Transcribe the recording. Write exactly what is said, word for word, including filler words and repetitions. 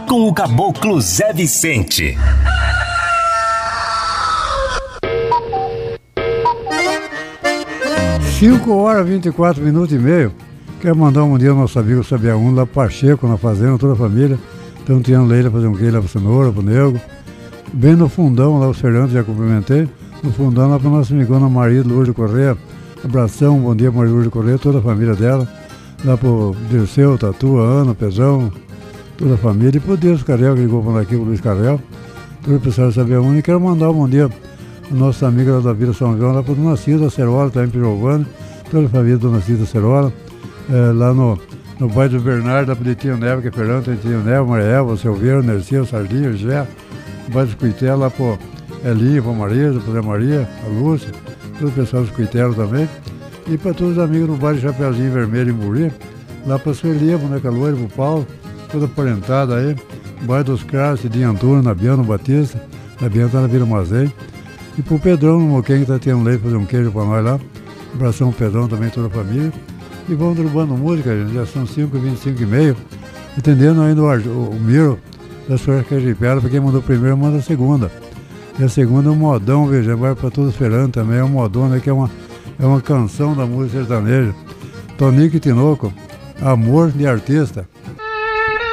com o caboclo Zé Vicente. cinco horas, vinte e quatro minutos e meio. Quero mandar um dia ao nosso amigo Sabiaúno, lá Pacheco, na fazenda, toda a família. Estão tirando leite, fazer um queijo lá para cenoura, para o nego. Bem no fundão, lá o Fernando, já cumprimentei. No fundão, lá para nossa amigona Maria Lourdes Corrêa. Abração, bom dia, Maria Lourdes Corrêa, toda a família dela. Lá para o Dirceu, Tatu, Ana, Pezão, toda a família. E para o Deus Carel, que ligou para aqui, o Luiz Carel. Todo o pessoal do Sabiaúno. E quero mandar um bom dia ao nosso amigo lá da Vila São João, lá para o Dona Cida Cerola, também para Giovanni. Toda a família da Dona Cida Cerola. É, lá no, no bairro do Bernardo, lá para o Tio Neva, que é Fernando, tem Tio Neva, Maria Elva, Silveira, Nercia, Sardinha, Gé. No bairro dos Cuitel, lá para o Elinho, para a Maria, para a Zé Maria, a Lúcia. Todo o pessoal dos Cuitelos também. E para todos os amigos no bairro Chapeuzinho Vermelho, em Buri. Lá para a Sueli, a boneca loira, para o Paulo, toda parentada aí. No bairro dos Cras, de Antônio, na Biana, no Batista. Na Biana está na Vila Mazei. E para o Pedrão, no Moquém, que está tendo leite, fazer um queijo para nós lá. Abração Pedrão também, toda a família. E vamos derrubando música, gente. Já são cinco e vinte e cinco e meio. Entendendo ainda o, o, o Miro da Soares Cajipera, para quem mandou primeiro, manda a segunda. E a segunda é um modão, veja, vai para todos esperando também. É um modão, né, que é uma, é uma canção da música sertaneja. Tonico e Tinoco, Amor de Artista.